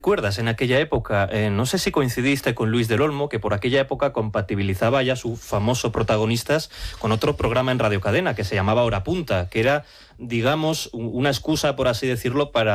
¿Recuerdas en aquella época? No sé si coincidiste con Luis del Olmo, que por aquella época compatibilizaba ya su famoso Protagonistas con otro programa en Radio Cadena que se llamaba Hora Punta, que era, digamos, una excusa, por así decirlo, para